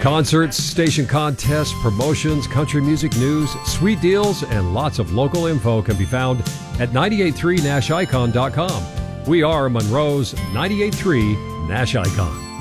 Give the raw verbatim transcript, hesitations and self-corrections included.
Concerts, station contests, promotions, country music news, sweet deals, and lots of local info can be found at nine eight three nash icon dot com. We are Monroe's ninety-eight point three Nash Icon.